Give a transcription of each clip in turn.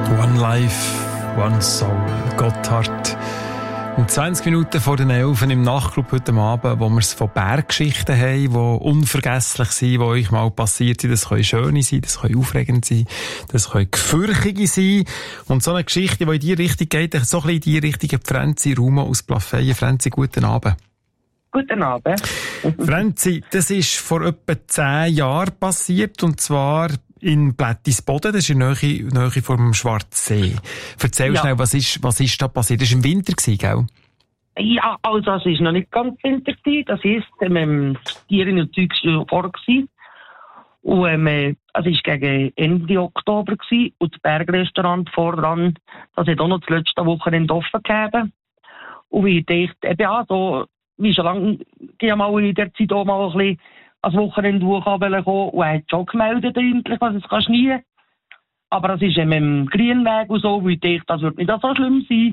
One Life, One Soul, Gotthard. Um 20 Minuten vor den 11 im Nachtclub heute Abend, wo wir es von Berggeschichten haben, die unvergesslich sind, die euch mal passiert sind. Das können schöne sein, das können aufregend sein, das können gefürchtige sein. Und so eine Geschichte, die in die Richtung geht, so ein bisschen in die Richtung, Franzi Ruma aus Plafeyen. Franzi, guten Abend. Guten Abend. Franzi, das ist vor etwa 10 Jahren passiert, und zwar in Blättisboden, das ist in der Nähe vom Schwarzsee. Erzähl schnell, was ist da passiert? Das war im Winter, gell? Ja, also es war noch nicht ganz Winter. Das heisst, das Tieren und Zeug war vor. Und es war gegen Ende Oktober und das Bergrestaurant voran, das hat auch noch das letzte Wochenende offen gegeben. Und ich dachte, ja, so, wie schon lange, ich mal in der Zeit auch mal ein bisschen als Wochenende kommen und er hat schon gemeldet, dass es kann schneien. Aber das ist mit dem Grünweg und so, weil ich dachte, das wird nicht so schlimm sein.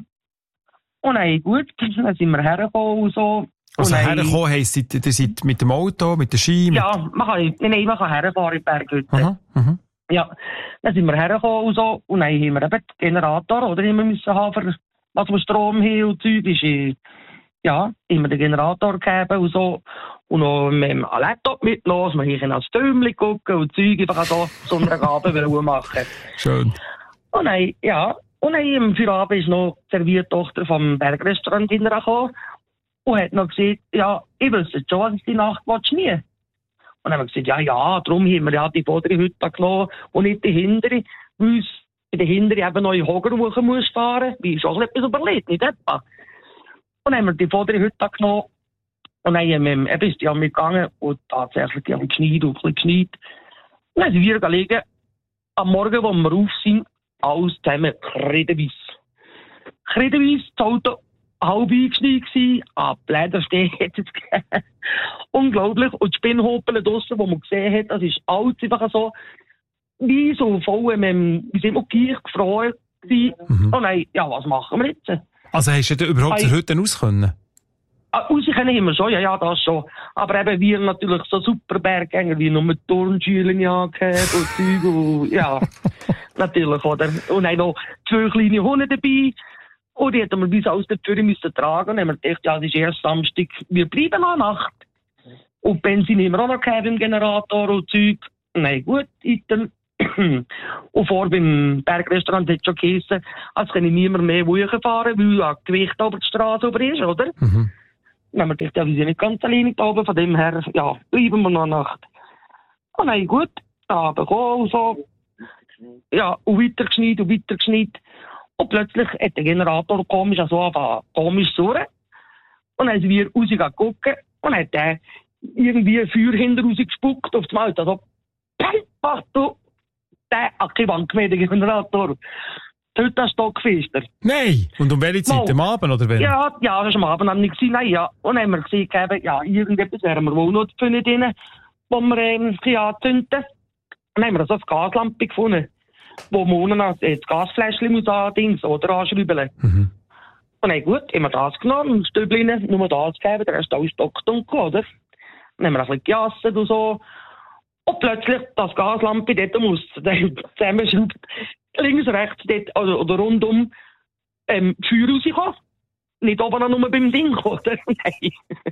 Und dann gut, dann sind wir hergekommen und so. Also hergekommen heisst, ihr seid mit dem Auto, mit der Ski? Ja, man kann herfahren in die Berghütte. Ja, dann sind wir hergekommen und so. Und dann haben wir eben den Generator, oder immer müssen haben, für was wir Strom haben und Zeug ist. Ja, immer den Generator gegeben und so. Und noch mit dem Laptop mitgenommen, wir können als Filmchen gucken und Zeug einfach so Sonntagabend machen. Schön. Und dann, ja, und dann im Feierabend ist noch die Serviertochter vom Bergrestaurant hintergekommen und hat noch gesagt, ja, ich wüsste schon, was ich die Nacht nie. Und dann haben wir gesagt, ja, darum haben wir ja die vordere Hütte genommen und nicht die hintere, weil es in der hintere eben noch in Hogerwochen muss fahren, wie ich schon etwas überlegt, nicht etwa. Und dann haben wir die vordere Hütte genommen. Und dann ist die mitgegangen und tatsächlich die haben geschneit und ein bisschen geschneit. Und dann sind wir liegen. Am Morgen, wo wir auf sind, alles zusammen kreideweiss. Kreideweiss, das Auto halb eingeschneit gewesen, Blädersteg hat es gegeben. Unglaublich. Und die Spinnhopel draussen, die man gesehen hat, das ist alles einfach so, wie so voll, wie sind wir gefroren gewesen. Und dann, ja, was machen wir jetzt? Also hast du überhaupt zur Hütte raus können? Raus können immer schon, ja, das schon. Aber eben wir natürlich so super Berggänger, wie nur Turnschuhe angehabt und Zeug und ja, natürlich, oder? Und dann noch 2 kleine Hunde dabei. Und die hätten wir bis aus der Tür müssen tragen. Und dann haben wir gedacht, ja, das ist erst Samstag, wir bleiben noch Nacht. Und Benzin haben wir auch noch gehabt im Generator und Zeug. Nein, gut, dann. Und vor beim Bergrestaurant hat es schon geheißen, als kann ich niemand mehr fahren, weil ja Gewicht über die Straße über ist, oder? Dann haben wir gedacht, ja, wir sind nicht ganz alleine da oben, von dem her, ja, bleiben wir noch eine Nacht. Und dann gut, da gekommen und so. Ja, und weiter geschneit. Und plötzlich hat der Generator komisch surren. Und dann sind wir rausgegangen und hat der irgendwie ein Feuer hinter rausgespuckt auf das Mal. Also, ach du, der hat keine Wand gemäht, der Generator. Heute ist stockfester. Nein! Und um welche Zeit? Am Abend, oder wen? Ja, das war am Abend. Haben wir gesehen, nein, ja. Und dann haben wir gesagt, ja, irgendetwas wären wir wohl noch drin, wo wir anzünden. Dann haben wir so eine Gaslampe gefunden, wo man unten das Gasfläschchen muss anschrauben. Und dann gut, haben wir das genommen, ein Stübchen, nur das gegeben, der Rest alles stockdunkel, oder? Dann haben wir ein bisschen gejasset und so. Und plötzlich, das Gaslampe dort muss zusammenschrauben. Links, rechts, dort, oder rundum, Feuer rauskommen. Nicht oben nur beim Ding, oder? Nein.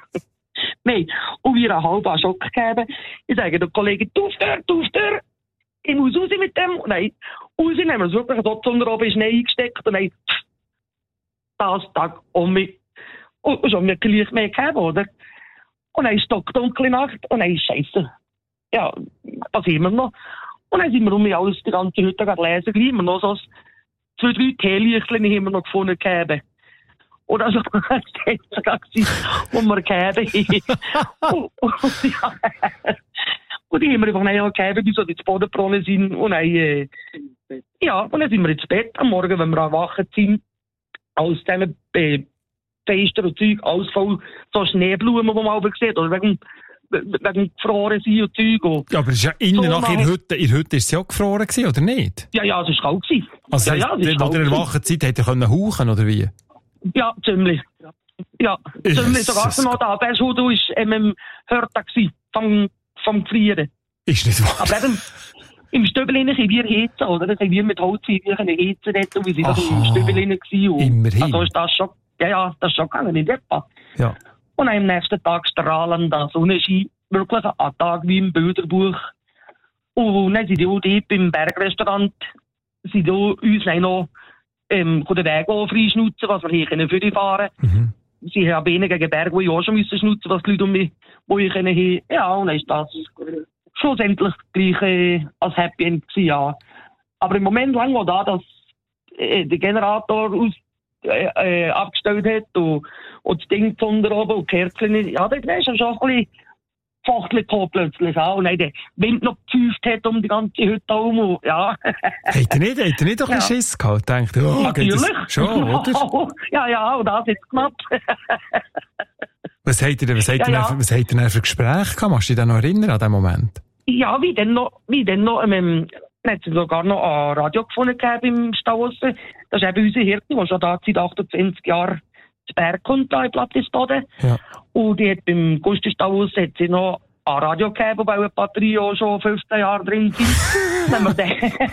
Nein. Und wir einen halben Schock gegeben. Ich sage den Kollegen, du Tür. Ich muss raus mit dem. Und dann, raus, haben wir es wirklich dort unter oben Schnee eingesteckt. Und dann, das Tag um mich. Und schon wirklich Licht mehr gegeben, oder? Und dann ist es stockdunkle Nacht. Und dann ist Scheiße. Ja, was haben wir noch? Und dann sind wir alles die ganze Hütte lesen, gleich immer noch so 2, 3 Teelichtchen haben wir noch gefunden gegeben. Und also, das war wo wir gegeben haben. Und die haben wir einfach gegeben, bis so die Bodenbrunnen sind. Und dann, ja, und dann sind wir ins Bett am Morgen, wenn wir erwacht sind. Alles zusammen, Fenster und Zeug, alles voll so Schneeblumen, die man aber sieht, oder wegen gefroren sein und Zeug. Ja, aber es ist ja innen so nach in der Hütte ist es ja auch gefroren gewesen, oder nicht? Ja, es war kalt gewesen. Also, ja, wo ihr erwacht seid, hätte ihr hauchen oder wie? Ja, ziemlich. Ja, ziemlich. Sogar noch da, der Schuh war im Hörtag vom Frieren. Ist nicht wahr? Aber eben, im Stübel können wir heizen, oder? Das haben wir mit Holz heizen dort, und wir sind doch im Stübel gewesen. Immerhin. Also ist das schon, das ist schon gegangen, in etwa. Ja. Und am nächsten Tag strahlender Sonnenschein, wirklich ein Tag wie im Bilderbuch. Und dann sind die auch dort beim Bergrestaurant, sind auch uns noch den Weg freischnutzen, was wir hier für die fahren können. Sie haben weniger gegen Berge, wo ich auch schon schnutzen musste, was die Leute um mich, wo ich haben. Ja, und dann ist das schlussendlich gleich als Happy End gewesen, ja. Aber im Moment lang war da, dass der Generator abgestellt hat und das Ding von oben und die Kerzen, ja, das ist schon ein bisschen Fachlich plötzlich auch. Nein, der Wind noch gepfeift hat um die ganze Hütte herum. Und, ja. Habt ihr nicht doch ein bisschen Schiss gehabt? Denkt, natürlich. Schon, oder? Ja, und das jetzt knapp. Was habt ihr denn für Gespräche gehabt? Machst du dich noch erinnern an den Moment? Ja, wie denn noch, hat es sogar noch ein Radio gefunden im Stauossen. Das ist eben unsere Hirte, die schon da seit 28 Jahren zu Berg kommt, da in Plattisboden. Ja. Und die hat beim Gustenstauhaus hat sie noch ein Radio gegeben, wo eine Batterie auch schon 15 Jahre drin sind. Dann haben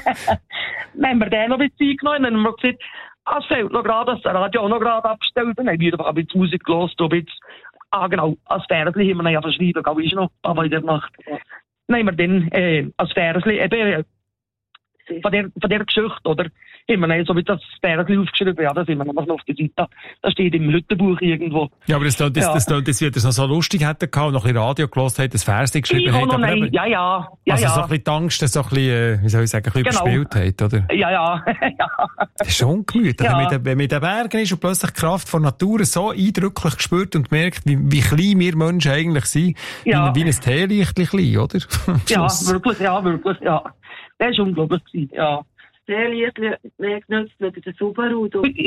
wir den noch ein bisschen genommen. Dann haben wir gesagt, es fehlt noch gerade, dass das Radio auch noch gerade abgestellt. Dann haben wir einfach ein bisschen Musik gehört, ein bisschen, genau, als Versli haben wir dann ja verschrieben, glaube ich noch, aber in der Nacht. Dann haben wir dann als Versli eben von der Geschichte, oder? Immer noch so wie das Versli aufgeschrieben, ja, das sind wir noch auf der Seite. Das steht im Hüttenbuch irgendwo. Ja, aber das wird es noch so lustig hätte gehabt, noch ein Radio gehört hat, das Versli geschrieben hat. Ja. Also so ein bisschen die Angst, dass so ein bisschen, wie soll ich sagen, ein bisschen überspielt hat, oder? Ja. Das ist schon ungemütlich, wenn man in den Bergen ist und plötzlich die Kraft von Natur so eindrücklich spürt und merkt, wie klein wir Menschen eigentlich sind, wie ein Teelichtchen klein, oder? Ja, wirklich, ja. Das war unglaublich, ja. Sehr lieblich, mehr genutzt mit der Subaru.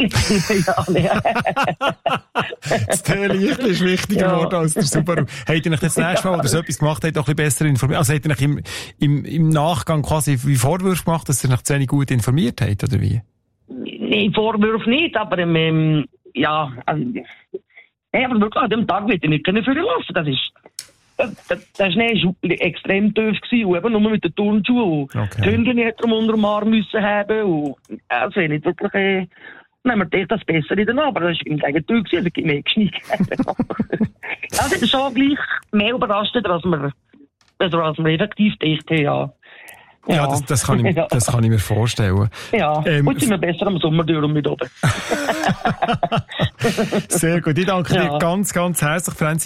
Das Teelichtchen ist wichtiger geworden als der Subaru. Habt ihr euch das nächste Mal, oder so etwas gemacht habt, auch ein bisschen besser informiert? Also habt ihr euch im Nachgang quasi wie Vorwürfe gemacht, dass ihr euch zu wenig gut informiert habt, oder wie? Nein, Vorwürfe nicht, aber aber wirklich an dem Tag wird ich nicht führen lassen. Der Schnee war extrem tief gewesen, und eben nur mit den Turnschuhen. Okay. Die Hündin hätte unter dem Arm müssen haben. Und, also nicht wirklich, dann haben wir gedacht, das besser in den aber das war im Gegenteil gewesen, also mehr geschneit. Das ist schon gleich mehr überrascht, als wir effektiv gedacht haben, ja. Ja, das kann ich mir vorstellen. Ja, und sind wir besser am Sommer durch und mit oben. Sehr gut. Ich danke dir ganz, ganz herzlich, Franzi.